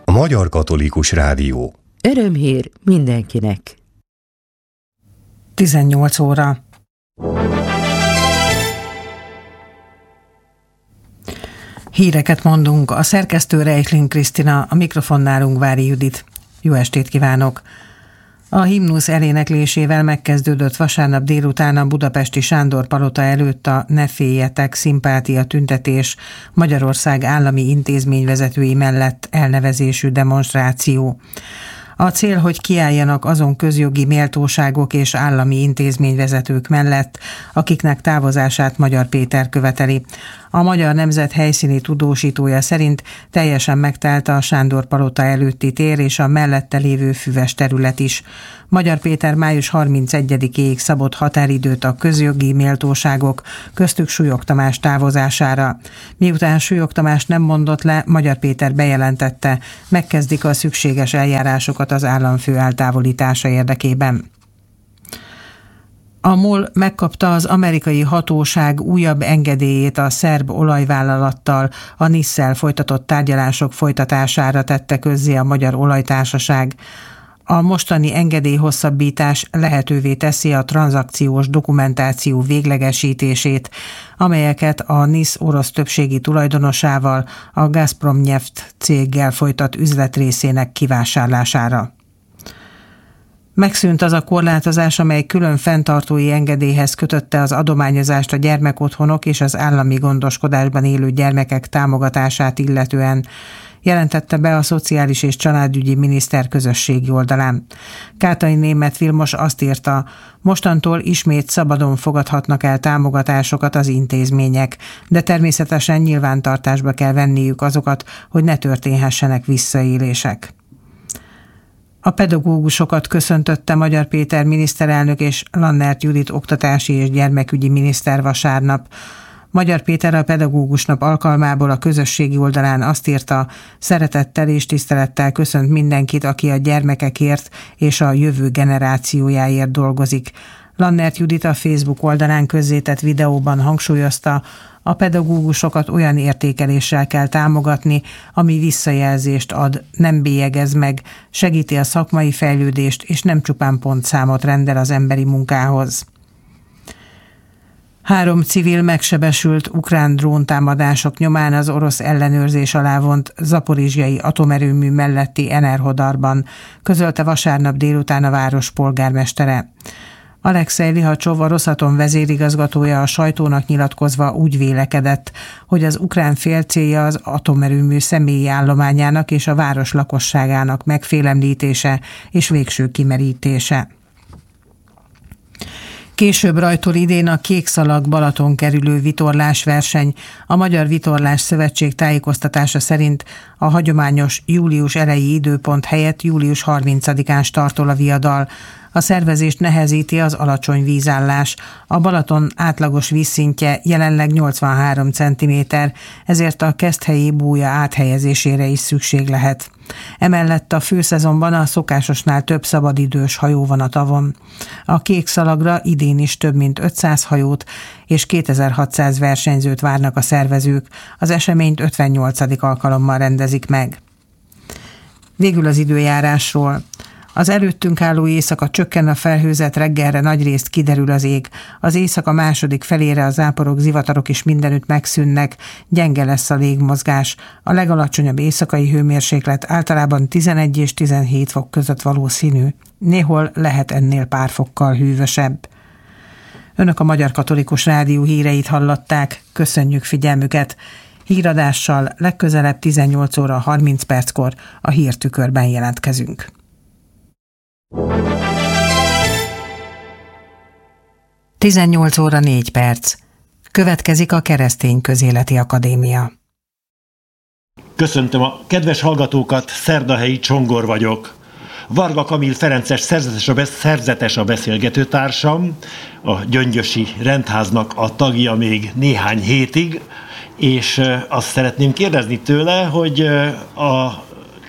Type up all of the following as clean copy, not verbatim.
A Magyar Katolikus Rádió. Örömhír mindenkinek. 18 óra. Híreket mondunk. A szerkesztő Reichling Krisztina, a mikrofonnál Ungvári Judit. Jó estét kívánok! A himnusz eléneklésével megkezdődött vasárnap délután a budapesti Sándor palota előtt a Ne féljetek szimpátia tüntetés Magyarország állami intézményvezetői mellett elnevezésű demonstráció. A cél, hogy kiálljanak azon közjogi méltóságok és állami intézményvezetők mellett, akiknek távozását Magyar Péter követeli. A Magyar Nemzet helyszíni tudósítója szerint teljesen megtelt a Sándor palota előtti tér és a mellette lévő füves terület is. Magyar Péter május 31-éig szabott határidőt a közjogi méltóságok, köztük Súlyog Tamás távozására. Miután Súlyog Tamás nem mondott le, Magyar Péter bejelentette, megkezdik a szükséges eljárásokat az államfő eltávolítása érdekében. A MOL megkapta az amerikai hatóság újabb engedélyét a szerb olajvállalattal, a NIS-szel folytatott tárgyalások folytatására tette közzé a Magyar Olajtársaság. A mostani engedélyhosszabbítás lehetővé teszi a tranzakciós dokumentáció véglegesítését, amelyeket a NIS orosz többségi tulajdonosával, a Gazpromneft céggel folytat üzletrészének kivásárlására. Megszűnt az a korlátozás, amely külön fenntartói engedélyhez kötötte az adományozást a gyermekotthonok és az állami gondoskodásban élő gyermekek támogatását illetően, jelentette be a Szociális és Családügyi Miniszter közösségi oldalán. Kátai Németh Vilmos azt írta, mostantól ismét szabadon fogadhatnak el támogatásokat az intézmények, de természetesen nyilvántartásba kell venniük azokat, hogy ne történhessenek visszaélések. A pedagógusokat köszöntötte Magyar Péter miniszterelnök és Lannert Judit oktatási és gyermekügyi miniszter vasárnap. Magyar Péter a pedagógus nap alkalmából a közösségi oldalán azt írta, szeretettel és tisztelettel köszönt mindenkit, aki a gyermekekért és a jövő generációjáért dolgozik. Lannert Judit a Facebook oldalán közzétett videóban hangsúlyozta, a pedagógusokat olyan értékeléssel kell támogatni, ami visszajelzést ad, nem bélyegez meg, segíti a szakmai fejlődést, és nem csupán pontszámot rendel az emberi munkához. 3 civil megsebesült ukrán dróntámadások nyomán az orosz ellenőrzés alá vont zaporizsjai atomerőmű melletti Enerhodarban, közölte vasárnap délután a város polgármestere. Alexej Lihacsov, a Rosatom vezérigazgatója a sajtónak nyilatkozva úgy vélekedett, hogy az ukrán fél célja az atomerőmű személyi állományának és a város lakosságának megfélemlítése és végső kimerítése. Később rajtol idén a Kékszalag Balaton kerülő vitorlás verseny. A Magyar Vitorlás Szövetség tájékoztatása szerint a hagyományos július elejé időpont helyett július 30-án startol a viadal. A szervezést nehezíti az alacsony vízállás. A Balaton átlagos vízszintje jelenleg 83 cm, ezért a keszthelyi bója áthelyezésére is szükség lehet. Emellett a főszezonban a szokásosnál több szabadidős hajó van a tavon. A Kékszalagra idén is több mint 500 hajót és 2600 versenyzőt várnak a szervezők. Az eseményt 58. alkalommal rendezik meg. Végül az időjárásról. Az előttünk álló éjszaka csökken a felhőzet, reggelre nagyrészt kiderül az ég. Az éjszaka második felére a záporok, zivatarok is mindenütt megszűnnek, gyenge lesz a légmozgás. A legalacsonyabb éjszakai hőmérséklet általában 11 és 17 fok között valószínű. Néhol lehet ennél pár fokkal hűvösebb. Önök a Magyar Katolikus Rádió híreit hallották. Köszönjük figyelmüket! Híradással legközelebb 18 óra 30 perckor a Hírtükörben jelentkezünk. – 18 óra 4 perc. Következik a Keresztény Közéleti Akadémia. Köszöntöm a kedves hallgatókat, Szerdahelyi Csongor vagyok. Varga Kamil Ferences szerzetes a beszélgetőtársam, a Gyöngyösi Rendháznak a tagja még néhány hétig, és azt szeretném kérdezni tőle, hogy a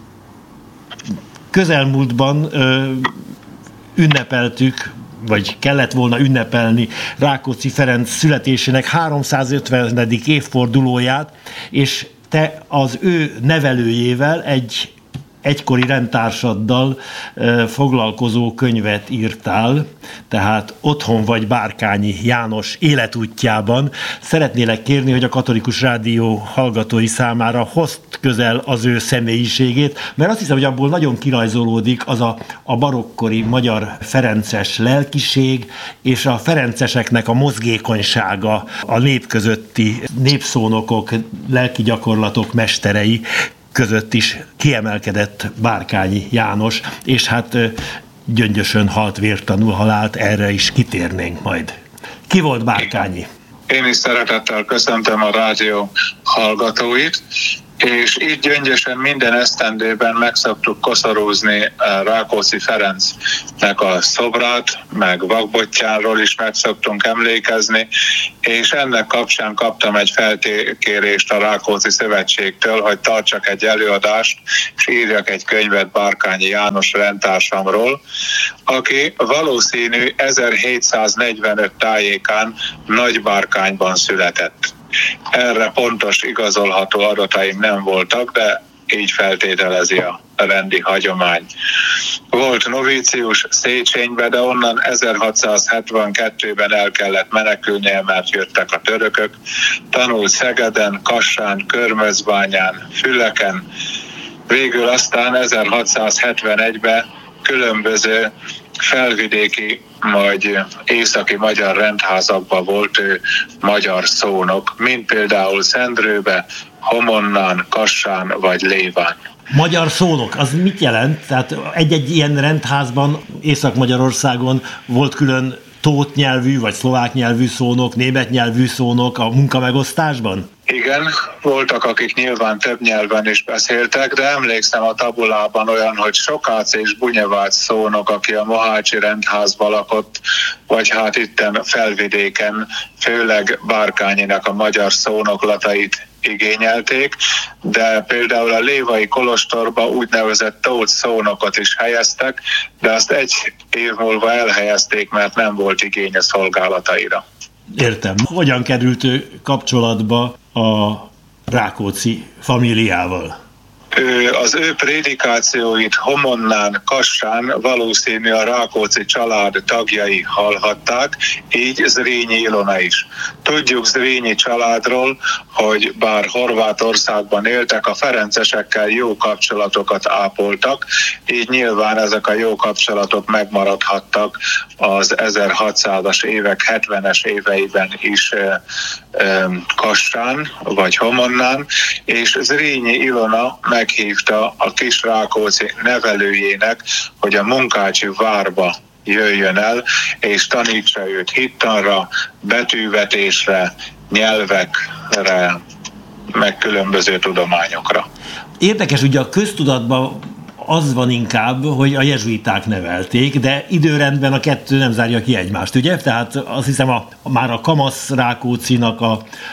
közelmúltban ünnepeltük, vagy kellett volna ünnepelni Rákóczi Ferenc születésének 350. évfordulóját, és te az ő nevelőjével egy egykori rendtársaddal foglalkozó könyvet írtál, tehát Otthon vagy Bárkányi János életútjában. Szeretnélek kérni, hogy a Katolikus Rádió hallgatói számára hozd közel az ő személyiségét, mert azt hiszem, hogy abból nagyon kirajzolódik az a barokkori magyar ferences lelkiség, és a ferenceseknek a mozgékonysága, a nép közötti népszónokok, lelki gyakorlatok mesterei között is kiemelkedett Bárkányi János, és hát Gyöngyösön halt vértanú halált, erre is kitérnénk majd. Ki volt Bárkányi? Én is szeretettel köszöntöm a rádió hallgatóit, és így Gyöngyösen minden esztendőben meg szoktuk koszorúzni Rákóczi Ferencnek a szobrát, meg vakbottyánról is meg szoktunk emlékezni, és ennek kapcsán kaptam egy felkérést a Rákóczi Szövetségtől, hogy tartsak egy előadást, és írjak egy könyvet Bárkányi János rendtársamról, aki valószínű 1745 tájékán Nagybárkányban született. Erre pontos, igazolható adataim nem voltak, de így feltételezi a rendi hagyomány. Volt novícius Széchenybe, de onnan 1672-ben el kellett menekülnie, mert jöttek a törökök. Tanult Szegeden, Kassán, Körmözbányán, Füleken. Végül aztán 1671-ben különböző felvidéki vagy északi magyar rendházakban volt ő magyar szónok, mint például Szendrőbe, Homonnán, Kassán vagy Léván. Magyar szónok, az mit jelent? Tehát egy-egy ilyen rendházban Észak-Magyarországon volt külön tót nyelvű vagy szlovák nyelvű szónok, német nyelvű szónok a munkamegosztásban? Igen, voltak, akik nyilván több nyelven is beszéltek, de emlékszem a tabulában olyan, hogy Sokác és Bunyevác szónok, aki a Mohácsi rendházban lakott, vagy hát itten felvidéken, főleg Bárkányinak a magyar szónoklatait igényelték, de például a lévai kolostorba úgynevezett tót szónokot is helyeztek, de azt egy év múlva elhelyezték, mert nem volt igény a szolgálataira. Értem. Hogyan került ő kapcsolatba a Rákóczi famíliával? Az ő prédikációit Homonnán, Kassán valószínű a Rákóczi család tagjai hallhatták, így Zrínyi Ilona is. Tudjuk Zrínyi családról, hogy bár Horvátországban éltek, a ferencesekkel jó kapcsolatokat ápoltak, így nyilván ezek a jó kapcsolatok megmaradhattak az 1600-as évek, 70-es éveiben is Kassán vagy Homonnán, és Zrínyi Ilona meghívta a kis Rákóczi nevelőjének, hogy a Munkácsi várba jöjjön el, és tanítsa őt hittanra, betűvetésre, nyelvekre, meg különböző tudományokra. Érdekes, ugye a köztudatban az van inkább, hogy a jezsuiták nevelték, de időrendben a kettő nem zárja ki egymást, ugye? Tehát azt hiszem már a kamasz Rákóczinak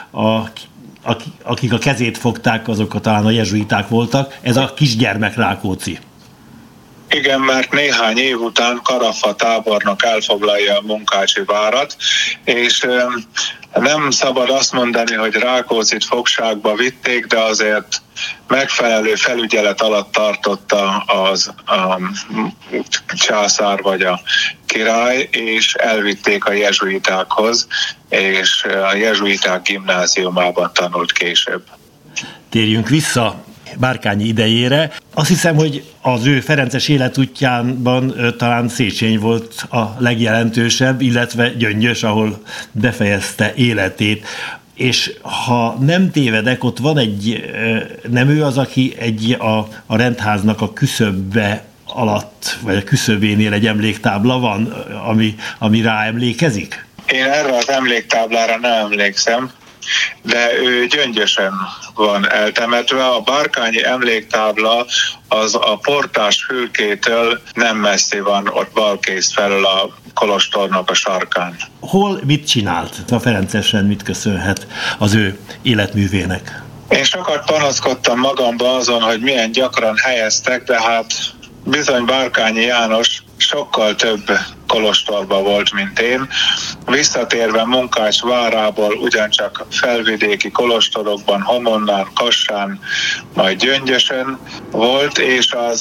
akik a kezét fogták, azok talán a jezsuiták voltak. Ez a kisgyermek Rákóczi. Igen, mert néhány év után Karafa tábornok elfoglalja a Munkácsi várat, és nem szabad azt mondani, hogy Rákóczit fogságba vitték, de azért megfelelő felügyelet alatt tartotta a császár vagy a király, és elvitték a jezsuitákhoz, és a jezsuiták gimnáziumában tanult később. Térjünk vissza Bárkányi idejére. Azt hiszem, hogy az ő ferences életútjában talán Széchenyi volt a legjelentősebb, illetve Gyöngyös, ahol befejezte életét. És ha nem tévedek, ott van nem ő az, aki a rendháznak a küszöbbe alatt, vagy a küszöbénél egy emléktábla van, ami rá emlékezik? Én erre az emléktáblára nem emlékszem, de ő Gyöngyösen van eltemetve. A Bárkányi emléktábla az a portás fülkétől nem messzi van, ott balkész felől a kolostornak a sarkán. Hol mit csinált? A ferencesen mit köszönhet az ő életművének? Én sokat panaszkodtam magamba azon, hogy milyen gyakran helyeztek, de hát bizony Bárkányi János sokkal több kolostorban volt, mint én. Visszatérve Munkács várából ugyancsak felvidéki kolostorokban, Homonnán, Kassán, majd Gyöngyösön, volt, és az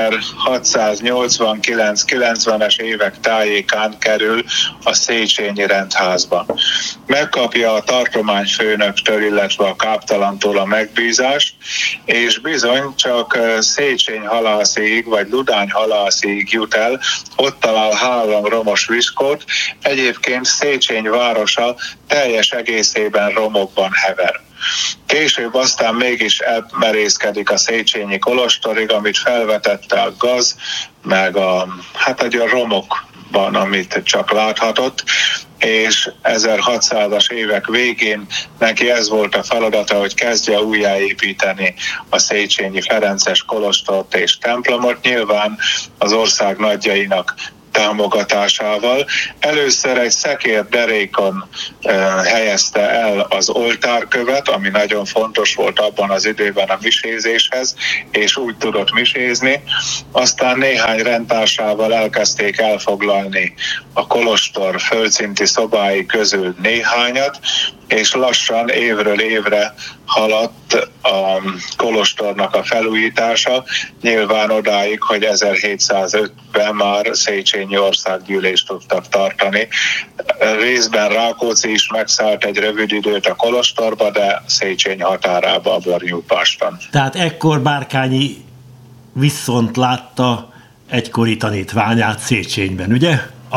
1689-90-es évek tájékán kerül a Széchenyi rendházba. Megkapja a tartományfőnöktől, illetve a káptalantól a megbízást, és bizony csak Széchenyi halászig, vagy Ludány halászig jut el, ott talál 3 romos viszkót, egyébként Széchenyi városa teljes egészében romokban hever. Később aztán mégis elmerészkedik a Széchenyi kolostorig, amit felvetette a gaz, meg a romokban, amit csak láthatott, és 1600-as évek végén neki ez volt a feladata, hogy kezdje újjáépíteni a Széchenyi ferences kolostort és templomot, nyilván az ország nagyjainak támogatásával. Először egy szekérderékon helyezte el az oltárkövet, ami nagyon fontos volt abban az időben a misézéshez, és úgy tudott misézni. Aztán néhány rendtársával elkezdték elfoglalni a kolostor földszinti szobái közül néhányat, és lassan évről évre haladt a kolostornak a felújítása, nyilván odáig, hogy 1705-ben már Széchenyi országgyűlést tudtak tartani. Részben Rákóczi is megszállt egy rövid időt a kolostorba, de Széchenyi határába a Bornyújpáston. Tehát ekkor Bárkányi viszont látta egykori tanítványát Széchenyben, ugye?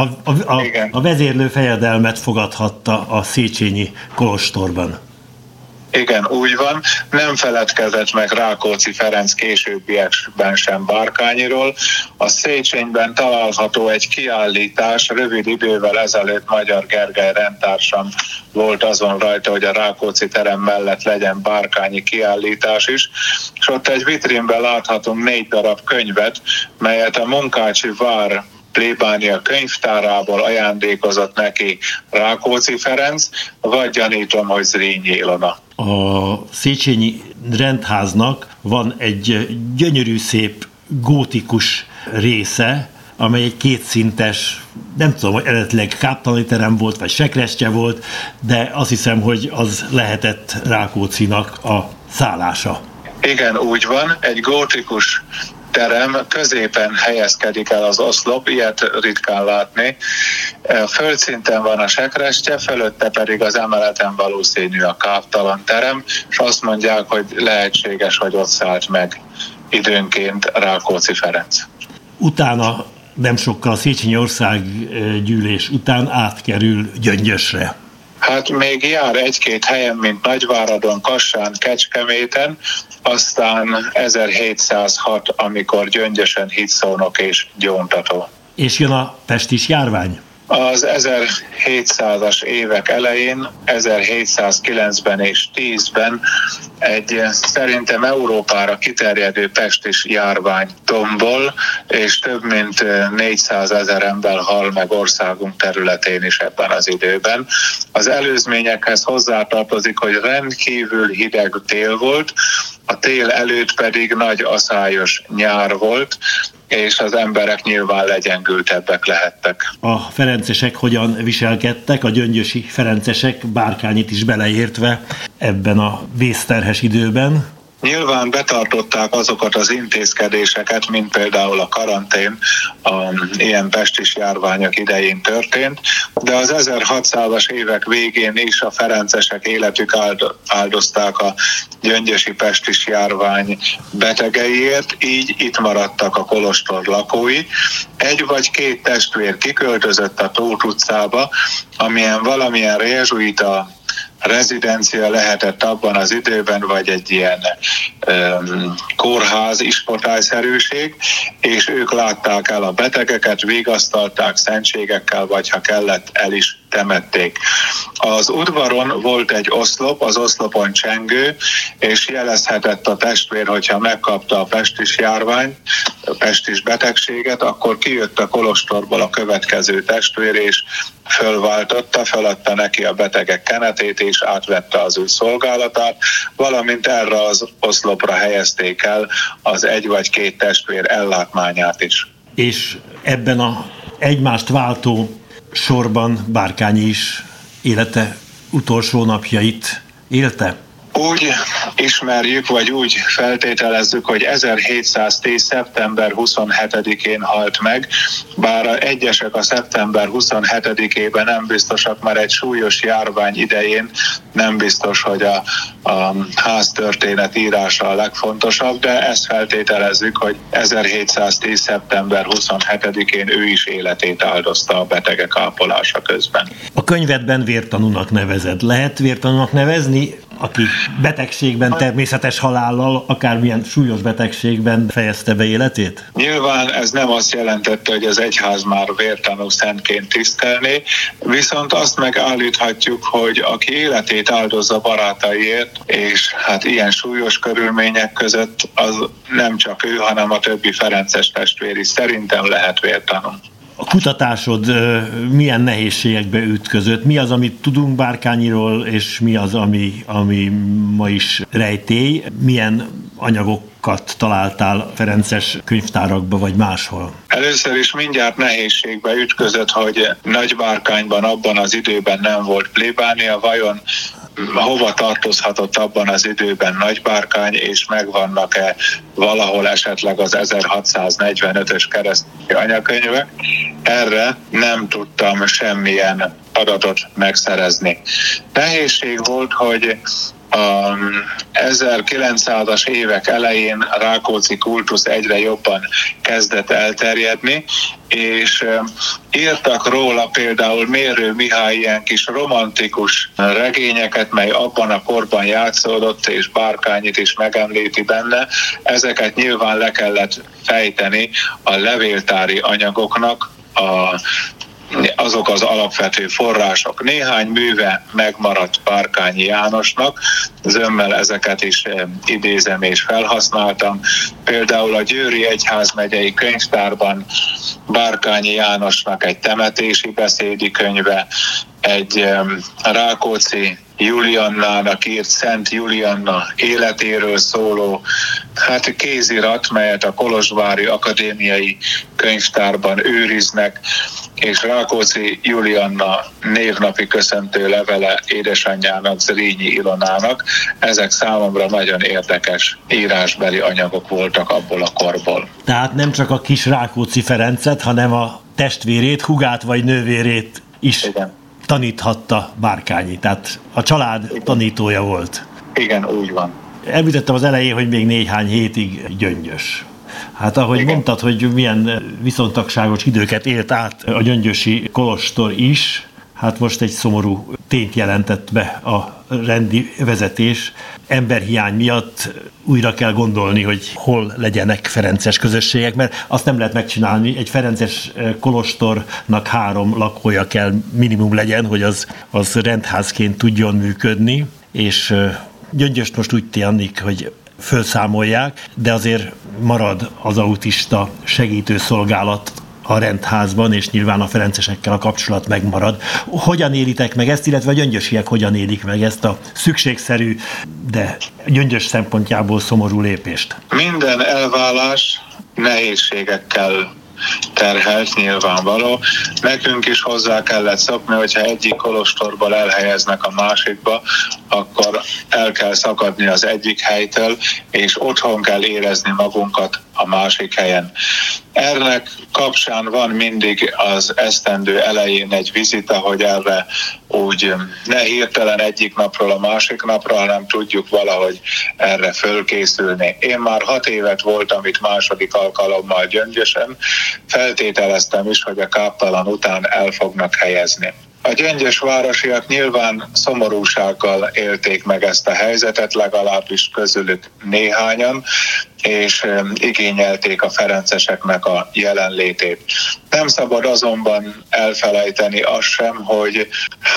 A vezérlő fejedelmet fogadhatta a Széchenyi kolostorban. Igen, úgy van. Nem feledkezett meg Rákóczi Ferenc későbbiekben sem Bárkányiról. A Széchenyben található egy kiállítás, rövid idővel ezelőtt Magyar Gergely rendtársam volt azon rajta, hogy a Rákóczi terem mellett legyen Bárkányi kiállítás is, és ott egy vitrínben láthatunk 4 darab könyvet, melyet a Munkácsi vár plébánia könyvtárából ajándékozott neki Rákóczi Ferenc, vagy gyanítom, hogy Zrínyi Ilona. A Széchenyi rendháznak van egy gyönyörű szép gótikus része, amely egy kétszintes, nem tudom, hogy eredetileg káptalani terem volt, vagy sekrestye volt, de azt hiszem, hogy az lehetett Rákóczinak a szállása. Igen, úgy van, egy gótikus terem, középen helyezkedik el az oszlop, ilyet ritkán látni. Földszinten van a sekrestye, fölötte pedig az emeleten valószínű a káptalan terem, és azt mondják, hogy lehetséges, hogy ott szállt meg időnként Rákóczi Ferenc. Utána nem sokkal a Széchenyi országgyűlés után átkerül Gyöngyösre. Hát még jár 1-2 helyen, mint Nagyváradon, Kassán, Kecskeméten, aztán 1706, amikor Gyöngyösen hitszónok és gyóntató. És jön a pestis járvány? Az 1700-as évek elején, 1709-ben és 10-ben egy szerintem Európára kiterjedő pestis járvány tombol, és több mint 400 000 ember hal meg országunk területén is ebben az időben. Az előzményekhez hozzátartozik, hogy rendkívül hideg tél volt, a tél előtt pedig nagy aszályos nyár volt, és az emberek nyilván legyengültebbek lehettek. A ferencesek hogyan viselkedtek, a gyöngyösi ferencesek, Bárkányit is beleértve ebben a vészterhes időben? Nyilván betartották azokat az intézkedéseket, mint például a karantén, ilyen pestis járványok idején történt, de az 1600-as évek végén is a ferencesek életük áldozták a gyöngyösi pestis járvány betegeiért, így itt maradtak a kolostor lakói. 1 vagy 2 testvér kiköltözött a Tóth utcába, amilyen valamilyen jezsuita rezidencia lehetett abban az időben, vagy egy ilyen kórház, ispotályszerűség, és ők látták el a betegeket, vigasztalták szentségekkel, vagy ha kellett, el is temették. Az udvaron volt egy oszlop, az oszlopon csengő, és jelezhetett a testvér, hogyha megkapta a pestis járványt, a pestis betegséget, akkor kijött a kolostorból a következő testvér, és feladta neki a betegek kenetét, és átvette az ő szolgálatát, valamint erre az oszlopra helyezték el az 1 vagy 2 testvér ellátmányát is. És ebben a egymást váltó sorban Bárkányi is élete utolsó napjait élte? Úgy ismerjük, vagy úgy feltételezzük, hogy 1710. szeptember 27-én halt meg, bár egyesek a szeptember 27-ében nem biztosak, mert egy súlyos járvány idején nem biztos, hogy a háztörténet írása a legfontosabb, de ezt feltételezzük, hogy 1710. szeptember 27-én ő is életét áldozta a betegek ápolása közben. A könyvedben vértanúnak nevezed. Lehet vértanúnak nevezni, aki betegségben, természetes halállal, akármilyen súlyos betegségben fejezte be életét? Nyilván ez nem azt jelentette, hogy az egyház már vértanú szentként tisztelné, viszont azt megállíthatjuk, hogy aki életét áldozza barátaiért, és hát ilyen súlyos körülmények között, az nem csak ő, hanem a többi ferences testvér is szerintem lehet vértanú. A kutatásod milyen nehézségekbe ütközött? Mi az, amit tudunk Bárkányiról, és mi az, ami ma is rejtély? Milyen anyagokat találtál ferences könyvtárakba, vagy máshol? Először is mindjárt nehézségbe ütközött, hogy Nagybárkányban abban az időben nem volt plébánia, vajon hova tartozhatott abban az időben Nagybárkány, és megvannak-e valahol esetleg az 1645-ös keresztény anyakönyvek. Erre nem tudtam semmilyen adatot megszerezni. Nehézség volt, hogy a 1900-as évek elején a Rákóczi kultusz egyre jobban kezdett elterjedni, és írtak róla például Mérő Mihály ilyen kis romantikus regényeket, mely abban a korban játszódott, és Bárkányit is megemlíti benne. Ezeket nyilván le kellett fejteni a levéltári anyagoknak, azok az alapvető források. Néhány műve megmaradt Bárkányi Jánosnak, zömmel ezeket is idézem és felhasználtam. Például a Győri Egyházmegyei Könyvtárban Bárkányi Jánosnak egy temetési beszédi könyve, egy Rákóczi Juliannának írt Szent Julianna életéről szóló kézirat, melyet a Kolozsvári Akadémiai Könyvtárban őriznek, és Rákóczi Julianna névnapi köszöntő levele édesanyjának, Zrínyi Ilonának. Ezek számomra nagyon érdekes írásbeli anyagok voltak abból a korból. Tehát nem csak a kis Rákóczi Ferencet, hanem a testvérét, hugát vagy nővérét is taníthatta Bárkányi. Tehát a család tanítója volt. Igen, úgy van. Említettem az elején, hogy még néhány hétig Gyöngyös. Hát ahogy mondtad, hogy milyen viszontagságos időket élt át a gyöngyösi kolostor is, hát most egy szomorú tényt jelentett be a rendi vezetés. Emberhiány miatt újra kell gondolni, hogy hol legyenek ferences közösségek, mert azt nem lehet megcsinálni. Egy ferences kolostornak 3 lakója kell minimum legyen, hogy az rendházként tudjon működni, és Gyöngyöst most úgy tennék, hogy fölszámolják, de azért marad az autista segítőszolgálat a rendházban, és nyilván a ferencesekkel a kapcsolat megmarad. Hogyan élitek meg ezt, illetve a gyöngyösiek hogyan élik meg ezt a szükségszerű, de Gyöngyös szempontjából szomorú lépést? Minden elválás nehézségekkel terhelt, nyilvánvaló. Nekünk is hozzá kellett szokni, hogyha egyik kolostorból elhelyeznek a másikba, akkor el kell szakadni az egyik helytől, és otthon kell érezni magunkat a másik helyen. Ennek kapcsán van mindig az esztendő elején egy vizita, hogy erre úgy ne hirtelen egyik napról a másik napra, hanem tudjuk valahogy erre fölkészülni. Én már 6 évet voltam itt második alkalommal Gyöngyösen, feltételeztem is, hogy a káptalan után el fognak helyezni. A gyöngyös városiak nyilván szomorúsággal élték meg ezt a helyzetet, legalábbis közülük néhányan, és igényelték a ferenceseknek a jelenlétét. Nem szabad azonban elfelejteni azt sem, hogy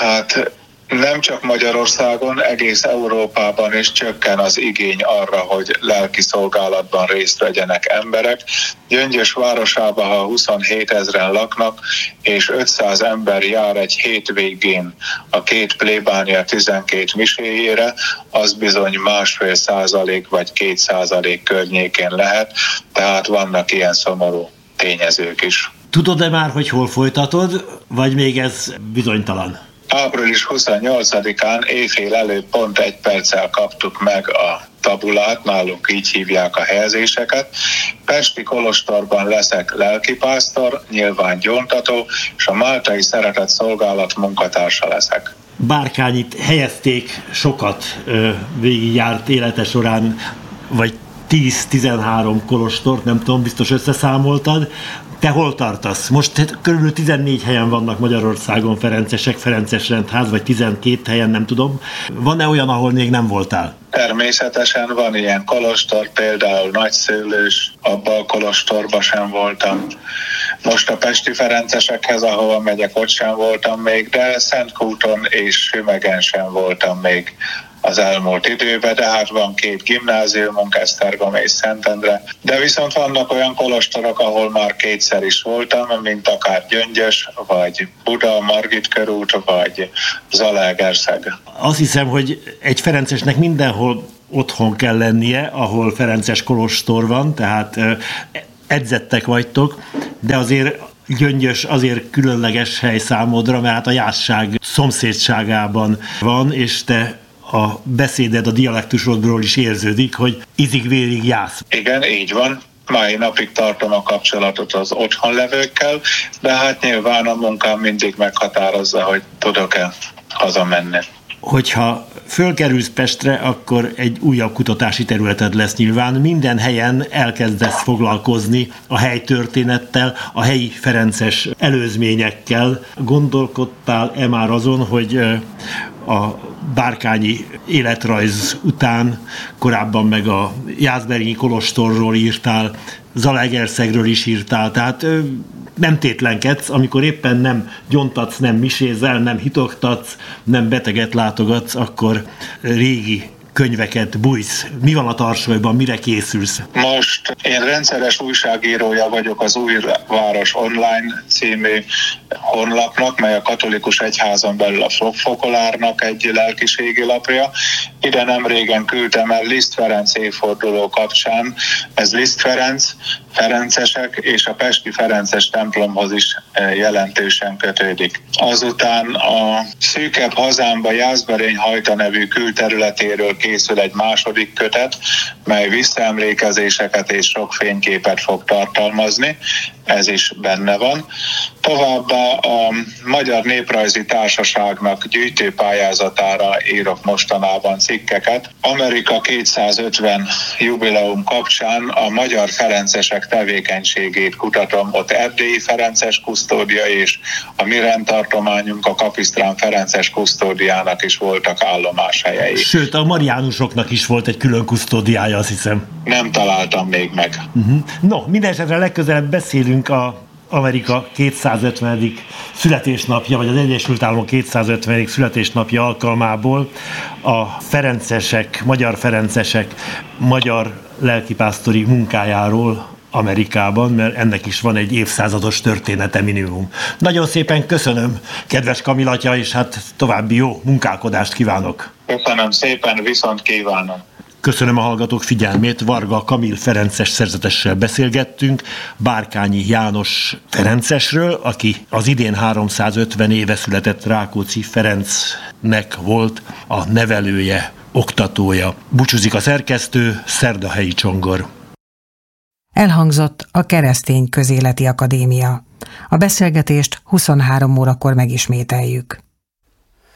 nem csak Magyarországon, egész Európában is csökken az igény arra, hogy lelki szolgálatban részt vegyenek emberek. Gyöngyös városában, ha 27 000 laknak, és 500 ember jár egy hétvégén a 2 plébánia 12 miséjére, az bizony 1,5% vagy 2% környékén lehet, tehát vannak ilyen szomorú tényezők is. Tudod-e már, hogy hol folytatod, vagy még ez bizonytalan? április 28-án éjfél előtt pont 1 perccel kaptuk meg a tabulát, nálunk így hívják a helyezéseket. Pesti kolostorban leszek lelkipásztor, nyilván gyóntató, és a Máltai Szeretett Szolgálat munkatársa leszek. Bárkányit helyezték, sokat végigjárt élete során, vagy 10-13 kolostort, nem tudom, biztos összeszámoltad. Te hol tartasz? Most körülbelül 14 helyen vannak Magyarországon ferencesek, ferences rendház, vagy 12 helyen, nem tudom. Van-e olyan, ahol még nem voltál? Természetesen van ilyen kolostor, például Nagyszőlős, abban a kolostorban sem voltam. Most a pesti ferencesekhez, ahova megyek, ott sem voltam még, de Szentkúton és Sümegen sem voltam még az elmúlt időben, de hát van 2 gimnáziumunk, Esztergom és Szentendre, de viszont vannak olyan kolostorok, ahol már 2-szer is voltam, mint akár Gyöngyös, vagy Buda, Margit körút, vagy Zalaegerszeg. Azt hiszem, hogy egy ferencesnek mindenhol otthon kell lennie, ahol ferences kolostor van, tehát edzettek vagytok, de azért Gyöngyös azért különleges hely számodra, mert a Jászság szomszédságában van, és te a beszéded, a dialektusodról is érződik, hogy izig-vérig Jász. Igen, így van. Mai napig tartom a kapcsolatot az otthonlevőkkel, de hát nyilván a munkám mindig meghatározza, hogy tudok-e hazamenni. Hogyha fölkerülsz Pestre, akkor egy újabb kutatási területed lesz nyilván. Minden helyen elkezdesz foglalkozni a helytörténettel, a helyi ferences előzményekkel. Gondolkodtál-e már azon, hogy a bárkányi életrajz után korábban meg a jászberényi kolostorról írtál, Zalaegerszegről is írtál, tehát nem tétlenkedsz, amikor éppen nem gyontatsz, nem misézel, nem hitoktatsz, nem beteget látogatsz, akkor régi könyveket bújsz. Mi van a tarsolyban, mire készülsz? Most én rendszeres újságírója vagyok az Új Város Online című honlapnak, mely a katolikus egyházon belül a Fokolárnak egy lelkiségi lapja. Ide nemrégen küldtem el Liszt Ferenc évforduló kapcsán. Ez Liszt Ferenc, ferencesek és a pesti ferences templomhoz is jelentősen kötődik. Azután a Szűkebb hazámba Jászberény Hajta nevű külterületéről készül egy második kötet, mely visszaemlékezéseket és sok fényképet fog tartalmazni. Ez is benne van. Továbbá a Magyar Néprajzi Társaságnak gyűjtőpályázatára írok mostanában cikkeket. Amerika 250 jubileum kapcsán a magyar ferencesek tevékenységét kutatom. Ott erdélyi ferences kusztódia és a mi rendtartományunk a Kapisztrán ferences kusztódiának is voltak állomáshelyei. Sőt, a mariánusoknak is volt egy külön kusztódiája, azt hiszem. Nem találtam még meg. No, minden esetre legközelebb beszélünk a Amerika 250. születésnapja, vagy az Egyesült Államok 250. születésnapja alkalmából a ferencesek, magyar lelkipásztori munkájáról Amerikában, mert ennek is van egy évszázados története minimum. Nagyon szépen köszönöm, kedves Kamil-atya, és hát további jó munkálkodást kívánok. Köszönöm szépen, viszont kívánom. Köszönöm a hallgatók figyelmét, Varga Kamil ferences szerzetessel beszélgettünk, Bárkányi János ferencesről, aki az idén 350 éve született Rákóczi Ferencnek volt a nevelője, oktatója. Búcsúzik a szerkesztő, Szerdahelyi Csongor. Elhangzott a Keresztény Közéleti Akadémia. A beszélgetést 23 órakor megismételjük.